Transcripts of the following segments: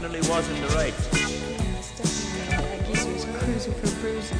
definitely was in the right. I guess he was cruising for bruising.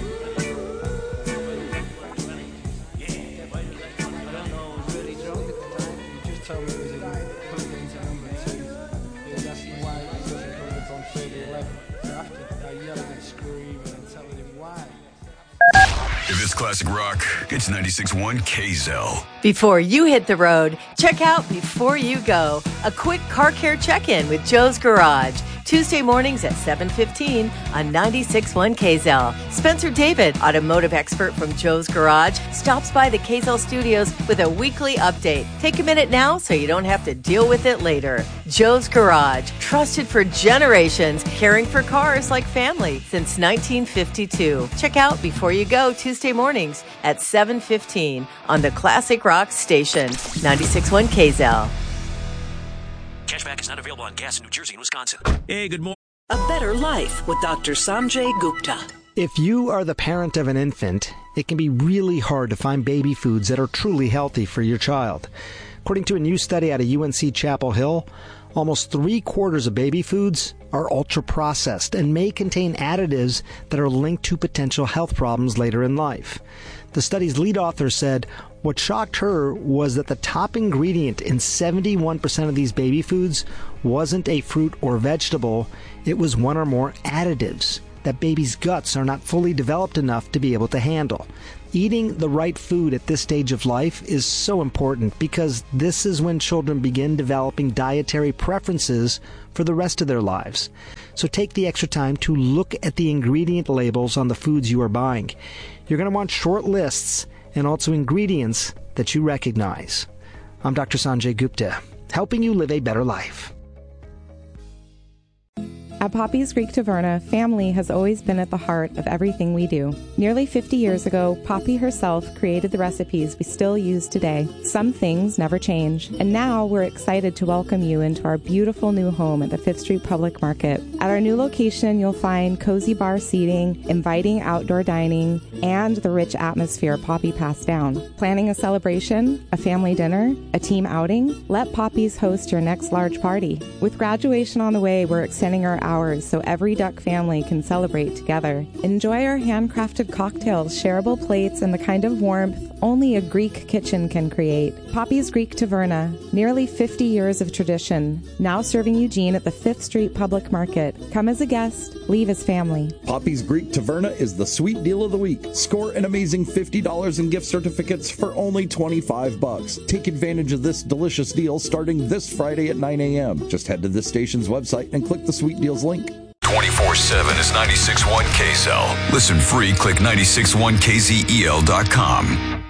I don't know, I was really drunk at the time. He just told me it was in Hurricanes at number 2. He was asking why he wasn't coming up on 30-11. So after I yelled and screaming and telling him why. If it's classic rock, it's 96.1 KZEL. Before you hit the road, check out Before You Go, a quick car care check-in with Joe's Garage. Tuesday mornings at 7:15 on 96.1 KZEL. Spencer David, automotive expert from Joe's Garage, stops by the KZEL studios with a weekly update. Take a minute now so you don't have to deal with it later. Joe's Garage, trusted for generations, caring for cars like family since 1952. Check out Before You Go Tuesday mornings at 7:15 on the Classic Rock station, 96.1 KZEL. Cashback is not available on gas in New Jersey and Wisconsin. Hey, good morning. A Better Life with Dr. Sanjay Gupta. If you are the parent of an infant, it can be really hard to find baby foods that are truly healthy for your child. According to a new study out of UNC Chapel Hill, almost 3/4 of baby foods are ultra-processed and may contain additives that are linked to potential health problems later in life. The study's lead author said what shocked her was that the top ingredient in 71% of these baby foods wasn't a fruit or vegetable, it was one or more additives that babies' guts are not fully developed enough to be able to handle. Eating the right food at this stage of life is so important because this is when children begin developing dietary preferences for the rest of their lives. So take the extra time to look at the ingredient labels on the foods you are buying. You're going to want short lists and also ingredients that you recognize. I'm Dr. Sanjay Gupta, helping you live a better life. At Poppy's Greek Taverna, family has always been at the heart of everything we do. Nearly 50 years ago, Poppy herself created the recipes we still use today. Some things never change, and now we're excited to welcome you into our beautiful new home at the 5th Street Public Market. At our new location, you'll find cozy bar seating, inviting outdoor dining, and the rich atmosphere Poppy passed down. Planning a celebration, a family dinner, a team outing? Let Poppy's host your next large party. With graduation on the way, we're extending our hours so every Duck family can celebrate together. Enjoy our handcrafted cocktails, shareable plates, and the kind of warmth only a Greek kitchen can create. Poppy's Greek Taverna, nearly 50 years of tradition, now serving Eugene at the 5th Street Public Market. Come as a guest, leave as family. Poppy's Greek Taverna is the sweet deal of the week. Score an amazing $50 in gift certificates for only $25. Take advantage of this delicious deal starting this Friday at 9 a.m. Just head to this station's website and click the Sweet Deals link. 24/7 is 96.1 KZEL. Listen free, click 96.1kzel.com.